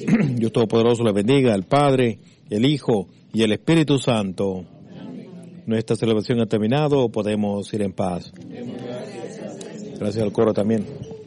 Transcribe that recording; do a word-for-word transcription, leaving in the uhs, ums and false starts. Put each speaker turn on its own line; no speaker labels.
Dios Todopoderoso les bendiga, el Padre, el Hijo y el Espíritu Santo. Amén. Nuestra celebración ha terminado, podemos ir en paz. Gracias al coro también.